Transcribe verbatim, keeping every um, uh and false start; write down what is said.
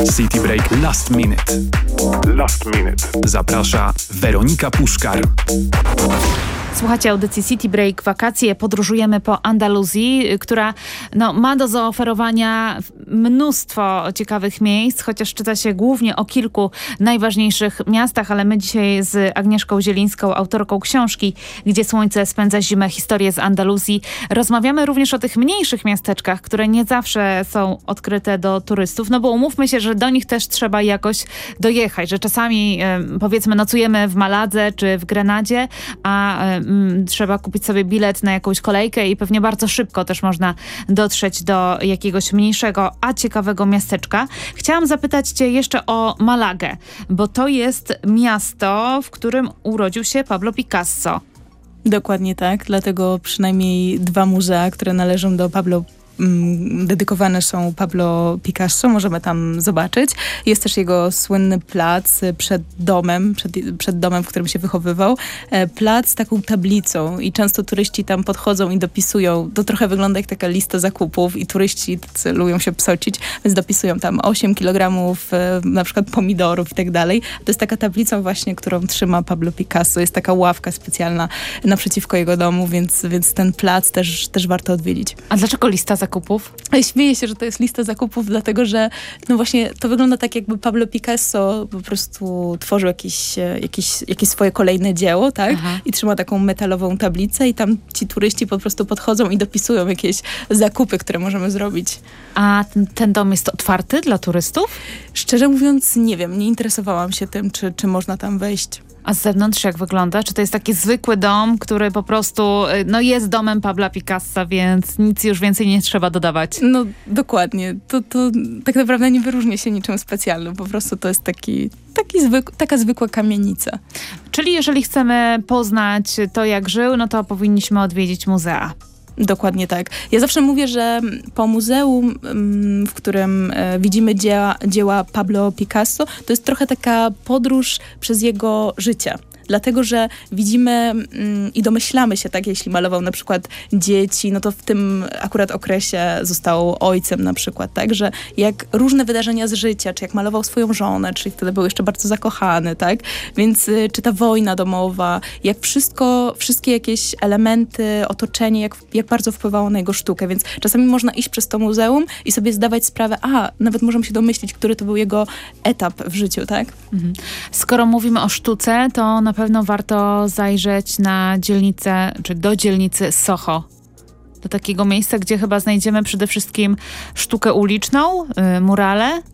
City Break Last Minute. Last Minute. Zaprasza Weronika Puszkar. Słuchacie audycji City Break Wakacje. Podróżujemy po Andaluzji, która no, ma do zaoferowania mnóstwo ciekawych miejsc, chociaż czyta się głównie o kilku najważniejszych miastach, ale my dzisiaj z Agnieszką Zielińską, autorką książki Gdzie słońce spędza zimę, historie z Andaluzji, rozmawiamy również o tych mniejszych miasteczkach, które nie zawsze są odkryte do turystów, no bo umówmy się, że do nich też trzeba jakoś dojechać, że czasami powiedzmy nocujemy w Maladze czy w Grenadzie, a trzeba kupić sobie bilet na jakąś kolejkę i pewnie bardzo szybko też można dotrzeć do jakiegoś mniejszego, a ciekawego miasteczka. Chciałam zapytać cię jeszcze o Malagę, bo to jest miasto, w którym urodził się Pablo Picasso. Dokładnie tak, dlatego przynajmniej dwa muzea, które należą do Pablo dedykowane są Pablo Picasso, możemy tam zobaczyć. Jest też jego słynny plac przed domem, przed, przed domem, w którym się wychowywał. Plac z taką tablicą i często turyści tam podchodzą i dopisują. To trochę wygląda jak taka lista zakupów i turyści lubią się psocić, więc dopisują tam osiem kilogramów na przykład pomidorów i tak dalej. To jest taka tablica właśnie, którą trzyma Pablo Picasso. Jest taka ławka specjalna naprzeciwko jego domu, więc, więc ten plac też, też warto odwiedzić. A dlaczego lista zakupów? Śmieję się, że to jest lista zakupów, dlatego że no właśnie to wygląda tak, jakby Pablo Picasso po prostu tworzył jakieś, jakieś, jakieś swoje kolejne dzieło, tak? Aha. I trzyma taką metalową tablicę i tam ci turyści po prostu podchodzą i dopisują jakieś zakupy, które możemy zrobić. A ten, ten dom jest otwarty dla turystów? Szczerze mówiąc nie wiem, nie interesowałam się tym, czy, czy można tam wejść. A z zewnątrz jak wygląda? Czy to jest taki zwykły dom, który po prostu no jest domem Pabla Picassa, więc nic już więcej nie trzeba dodawać? No dokładnie. To, to tak naprawdę nie wyróżnia się niczym specjalnym. Po prostu to jest taki, taki zwyk, taka zwykła kamienica. Czyli jeżeli chcemy poznać to, jak żył, no to powinniśmy odwiedzić muzea. Dokładnie tak. Ja zawsze mówię, że po muzeum, w którym widzimy dzieła, dzieła Pablo Picasso, to jest trochę taka podróż przez jego życie. Dlatego, że widzimy mm, i domyślamy się, tak, jeśli malował na przykład dzieci, no to w tym akurat okresie został ojcem na przykład, tak, że jak różne wydarzenia z życia, czy jak malował swoją żonę, czyli wtedy był jeszcze bardzo zakochany, tak, więc y, czy ta wojna domowa, jak wszystko, wszystkie jakieś elementy, otoczenie, jak, jak bardzo wpływało na jego sztukę, więc czasami można iść przez to muzeum i sobie zdawać sprawę, a, nawet możemy się domyślić, który to był jego etap w życiu, tak. Mhm. Skoro mówimy o sztuce, to na pewno warto zajrzeć na dzielnicę, czy do dzielnicy Soho. Do takiego miejsca, gdzie chyba znajdziemy przede wszystkim sztukę uliczną, yy, murale.